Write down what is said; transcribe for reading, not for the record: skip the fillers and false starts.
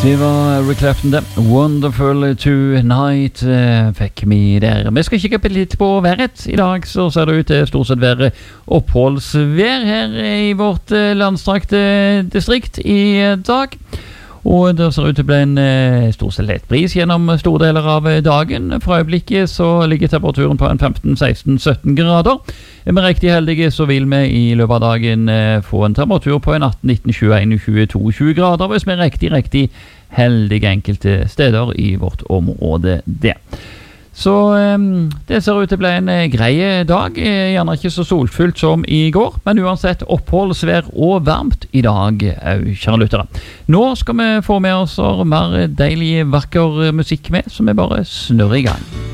Det var Eric Clapton det. Wonderful Tonight fikk vi der. Vi skal kikke litt på været. I dag så ser det ut til stort sett være oppholdsvær her i vårt landstrakte distrikt i dag. Og det ser ut til å bli en stort sett lett bris gjennom store deler av dagen. Fra øyeblikket så ligger temperaturen på en 15-16-17 grader. Er vi riktig heldige så vil vi i løpet av dagen få en temperatur på en 18-19-21-22 grader, hvis vi er riktig heldige enkelte steder i vårt område det. Så det ser ut til å bli en grei dag, gjerne ikke så solfullt som i går, men uansett oppholdsvær og varmt i dag, kjære lyttere. Nå skal vi få med oss mer deilig, vakker musikk med, som vi bare snurrer i gang.